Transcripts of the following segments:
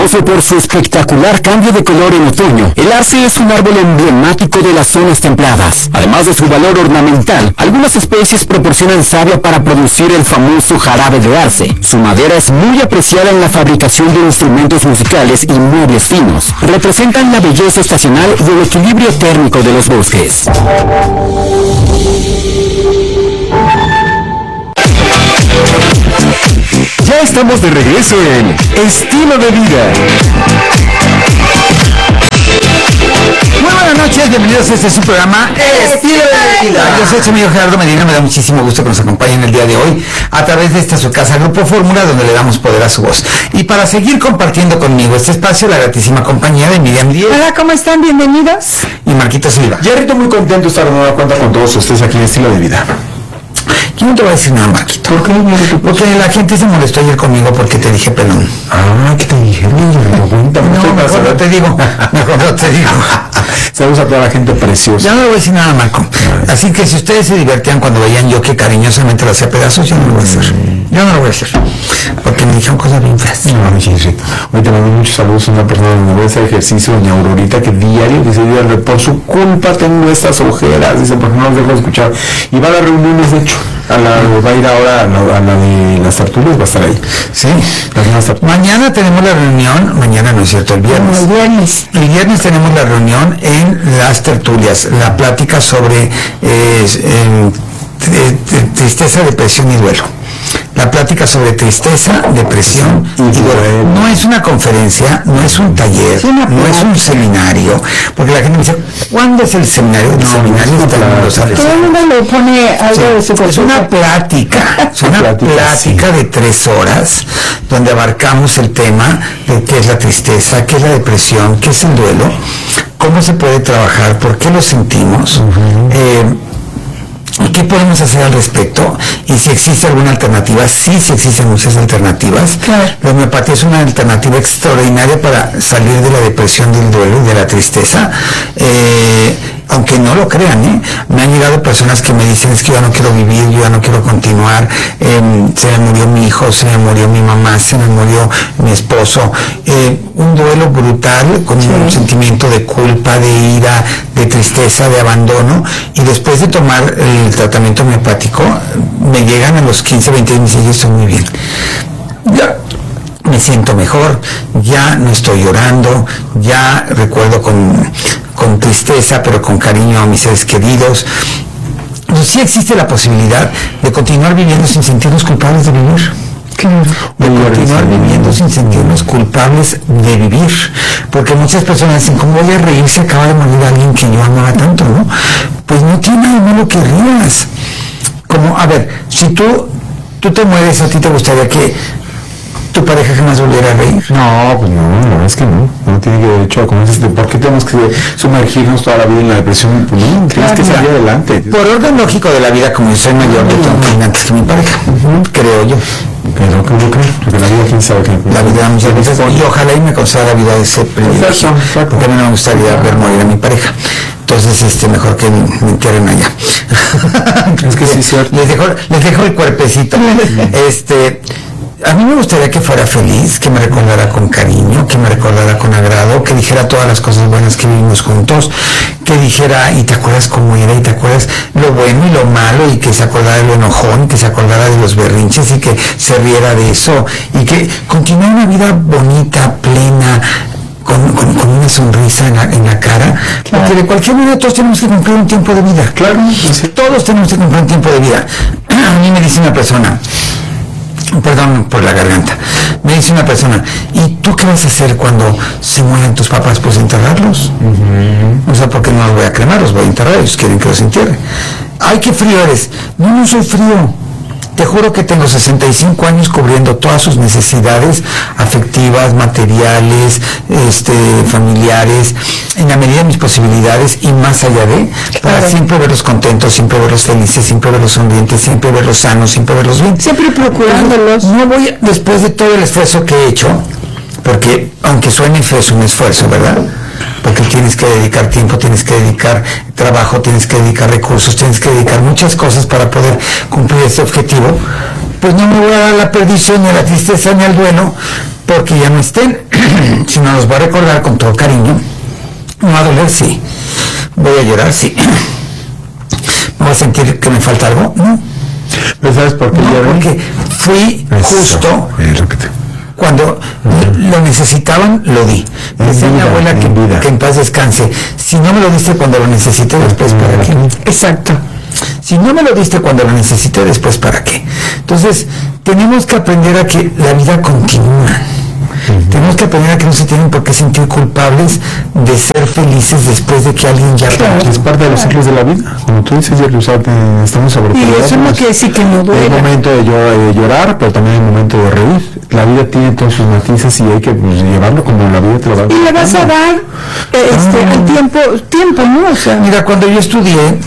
Famoso por su espectacular cambio de color en otoño, el arce es un árbol emblemático de las zonas templadas. Además de su valor ornamental, algunas especies proporcionan savia para producir el famoso jarabe de arce. Su madera es muy apreciada en la fabricación de instrumentos musicales y muebles finos. Representan la belleza estacional y el equilibrio térmico de los bosques. Ya estamos de regreso en Estilo de Vida. Muy buenas noches, bienvenidos a este su programa Estilo de Vida. Yo soy su amigo Gerardo Medina, me da muchísimo gusto que nos acompañen el día de hoy a través de esta su casa Grupo Fórmula, donde le damos poder a su voz. Y para seguir compartiendo conmigo este espacio, la gratísima compañía de Miriam Díez. Hola, ¿cómo están? Bienvenidos. Y Marquito Silva. Jerrito, muy contento de estar de nueva cuenta con todos ustedes aquí en Estilo de Vida. Yo no te voy a decir nada, Marquito. ¿Por qué? Porque la gente se molestó ayer conmigo porque te dije pelón. Ah, ¿qué te dijeron? No, mejor no te digo. Mejor no te digo. Saludos a toda la gente preciosa. Ya no le voy a decir nada, Marco. Así que si ustedes se divertían cuando veían yo que cariñosamente lo hacía pedazos, yo no lo voy a hacer. Yo no lo voy a hacer. Porque me dijeron cosas bien feas. No, mi Jerrito. Hoy te mando muchos saludos a una persona donde voy a hacer ejercicio, doña Aurorita, que diario dice, por su culpa tengo estas ojeras, dice, porque no los dejo escuchar. Y va a las reuniones, de hecho. Va a ir ahora a la de las tertulias, va a estar ahí. Sí. Mañana tenemos la reunión, mañana no es cierto, el viernes. El viernes tenemos la reunión en las tertulias, la plática sobre tristeza, depresión y duelo. La plática sobre tristeza, depresión y duelo. No es una conferencia, no es un taller, no es un seminario, porque la gente me dice, ¿cuándo es el seminario? El seminario todo el mundo le pone algo de su es una plática, es una plática de 3 horas, donde abarcamos el tema de qué es la tristeza, qué es la depresión, qué es el duelo, cómo se puede trabajar, por qué lo sentimos, ¿qué podemos hacer al respecto? Y si existe alguna alternativa. Sí existen muchas alternativas. Claro. La homeopatía es una alternativa extraordinaria para salir de la depresión, del duelo y de la tristeza. Aunque no lo crean, me han llegado personas que me dicen, es que yo ya no quiero vivir, yo ya no quiero continuar, se me murió mi hijo, se me murió mi mamá, se me murió mi esposo, un duelo brutal con un sentimiento de culpa, de ira, de tristeza, de abandono, y después de tomar el tratamiento homeopático me llegan a los 15, 20 años y me dicen, yo estoy muy bien, ya me siento mejor, ya no estoy llorando, ya recuerdo con tristeza, pero con cariño a mis seres queridos. Entonces, sí existe la posibilidad de continuar viviendo sin sentirnos culpables de vivir. De continuar viviendo sin sentirnos culpables de vivir. Porque muchas personas dicen, ¿cómo voy a reír si acaba de morir alguien que yo amaba tanto, no? Pues no tiene nada de malo que rías. Como, a ver, si tú te mueres, ¿a ti te gustaría que tu pareja jamás volviera a reír? No, pues no, la verdad es que no tiene derecho a conocerse. ¿Por qué tenemos que sumergirnos toda la vida en la depresión? Pues no, tienes que salir adelante. Por orden lógico de la vida, como yo soy mayor, yo tengo que ir antes que mi pareja, creo yo. Pero que yo creo, porque la vida quién sabe que la vida muchas veces, y ojalá y me conceda la vida de ese privilegio, porque a mí no me gustaría ver morir a mi pareja. Entonces, mejor que me entierren allá. Es que sí, cierto. Les dejo el cuerpecito. A mí me gustaría que fuera feliz, que me recordara con cariño, que me recordara con agrado, que dijera todas las cosas buenas que vivimos juntos, que dijera, y te acuerdas cómo era, y te acuerdas lo bueno y lo malo, y que se acordara de lo enojón, que se acordara de los berrinches, y que se riera de eso, y que continuara una vida bonita, plena, con una sonrisa en la cara, claro. Porque de cualquier manera todos tenemos que cumplir un tiempo de vida, claro, todos tenemos que cumplir un tiempo de vida. A mí me dice una persona, perdón por la garganta, me dice una persona, ¿y tú qué vas a hacer cuando se mueran tus papás? Pues enterrarlos. O sea, porque no los voy a cremar, los voy a enterrar, ellos quieren que los entierre. Ay, qué frío eres. No soy frío. Te juro que tengo 65 años cubriendo todas sus necesidades afectivas, materiales, familiares, en la medida de mis posibilidades y más allá de, para siempre verlos contentos, siempre verlos felices, siempre verlos sonrientes, siempre verlos sanos, siempre verlos bien. Siempre procurándolos. No voy, después de todo el esfuerzo que he hecho, porque aunque suene feo es un esfuerzo, ¿verdad? Porque tienes que dedicar tiempo, tienes que dedicar trabajo, tienes que dedicar recursos, tienes que dedicar muchas cosas para poder cumplir este objetivo, pues no me voy a dar la perdición, ni a la tristeza, ni al duelo, porque ya no estén. sino los voy a recordar con todo cariño. Me va a doler, sí. Voy a llorar, sí. ¿Me voy a sentir que me falta algo? No. ¿Pero sabes por qué No, lloré? porque fui justo Repite. cuando lo necesitaban, lo di. Decía mi vida, abuela en vida. que en paz descanse. Si no me lo diste cuando lo necesité, después para qué. Exacto. Si no me lo diste cuando lo necesité, después para qué. Entonces, tenemos que aprender a que la vida continúa. Tenemos que aprender a que no se tienen por qué sentir culpables de ser felices después de que alguien ya partió. Es parte de los ciclos de la vida. Como tú dices, Jerry, o sea, estamos Y sobrepoblados. eso no quiere decir que no Hay duela. momento de llorar, pero también hay momento de reír. La vida tiene todos sus matices y hay que llevarlo como la vida te lo va a Y le vas a dar al tiempo, ¿no? O sea, Mira, cuando yo estudié,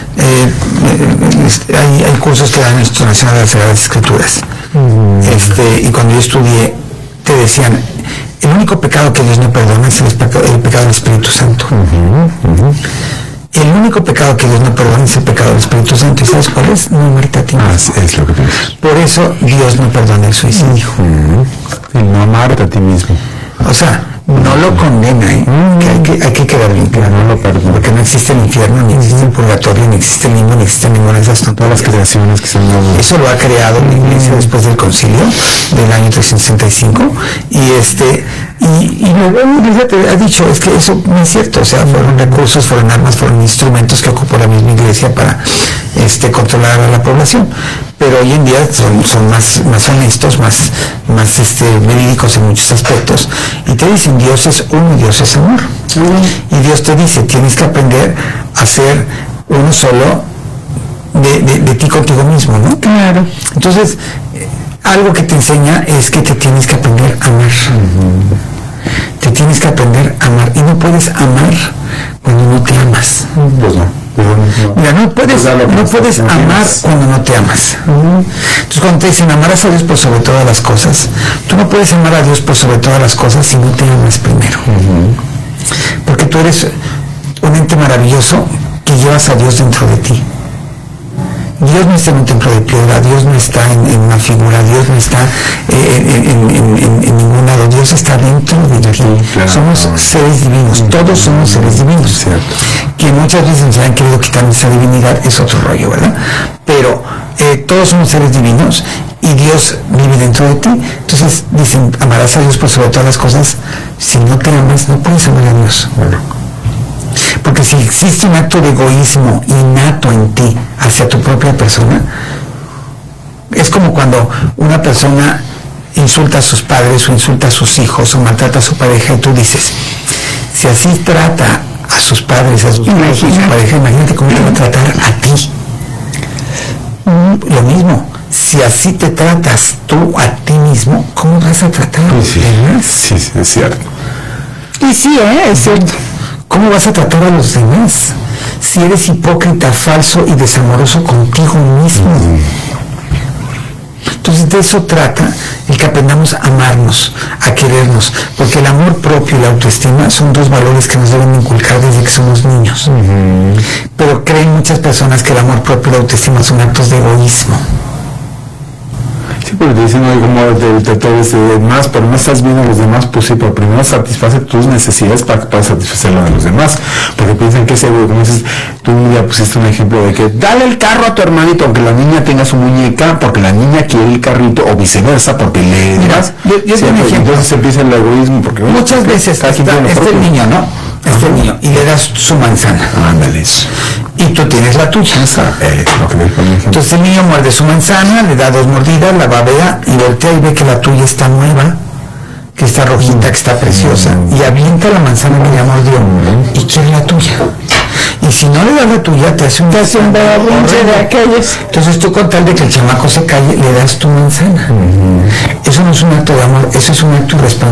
hay cursos que dan el Instituto Nacional de las Sagradas Escrituras. Y cuando yo estudié, te decían, el único pecado que Dios no perdona es el pecado del Espíritu Santo. El único pecado que Dios no perdona es el pecado del Espíritu Santo. ¿Y sabes cuál es? No amarte a ti mismo. es lo que piensas. Por eso Dios no perdona el suicidio. El no amarte a ti mismo. O sea, no lo condena, que hay que quedar bien claro. No lo perdona. Porque no existe el infierno, ni existe el purgatorio, ni existe el limbo, ni existe ninguna de esas Todas tonterías. las creaciones que son Eso lo ha creado la Iglesia después del concilio del año 365 y luego la Iglesia te ha dicho, es que eso no es cierto, o sea, fueron recursos, fueron armas, fueron instrumentos que ocupó la misma Iglesia para controlar a la población, pero hoy en día son más honestos, más verídicos en muchos aspectos, y te dicen, Dios es uno, Dios es amor, y Dios te dice, tienes que aprender a ser uno solo de ti contigo mismo, ¿no? claro. Entonces, algo que te enseña es que te tienes que aprender a amar. Te tienes que aprender a amar. Y no puedes amar cuando no te amas. Pues no. Mira, no puedes amar cuando no te amas. Entonces, cuando te dicen amarás a Dios por sobre todas las cosas, tú no puedes amar a Dios por sobre todas las cosas si no te amas primero. Porque tú eres un ente maravilloso que llevas a Dios dentro de ti. Dios no está en un templo de piedra, Dios no está en una figura, Dios no está en ningún lado, Dios está dentro de ti. Claro. Somos seres divinos, todos somos seres divinos. Cierto. Que muchas veces se han querido quitar esa divinidad, es otro rollo, ¿verdad? Pero todos somos seres divinos y Dios vive dentro de ti. Entonces dicen, amarás a Dios por sobre todas las cosas. Si no te amas, no puedes amar a Dios. Porque si existe un acto de egoísmo innato en ti hacia tu propia persona, es como cuando una persona insulta a sus padres o insulta a sus hijos o maltrata a su pareja y tú dices, si así trata a sus padres, a sus hijos, a su pareja, imagínate cómo te va a tratar a ti. Lo mismo, si así te tratas tú a ti mismo, ¿cómo vas a tratar? Sí, es cierto. Y sí, es cierto. ¿Cómo vas a tratar a los demás si eres hipócrita, falso y desamoroso contigo mismo? Entonces de eso trata el que aprendamos a amarnos, a querernos, porque el amor propio y la autoestima son dos valores que nos deben inculcar desde que somos niños. Pero creen muchas personas que el amor propio y la autoestima son actos de egoísmo. Sí, porque te dicen, oye, como te ves más, pero no estás viendo a los demás, pues sí, pero primero satisface tus necesidades para que puedas satisfacer las de los demás, porque piensan que ese, como dices, tú un día pusiste un ejemplo de que dale el carro a tu hermanito, aunque la niña tenga su muñeca, porque la niña quiere el carrito, o viceversa, porque le das. Yo tengo un ejemplo. Entonces empieza el egoísmo, porque Muchas veces está el niño, ¿no? Está el niño, y le das su manzana. Ándale eso. Y tú tienes la tuya. Lo que me dijo mi ejemplo. Entonces el niño muerde su manzana, le da 2 mordidas, la babea y voltea y ve que la tuya está nueva, que está rojita, que está preciosa, y avienta la manzana que ya mordió y quiere la tuya. Y si no le das la tuya, te hace un berrinche de aquellos. Entonces tú, con tal de que el chamaco se calle, le das tu manzana. Eso no es un acto de amor, eso es un acto irresponsable.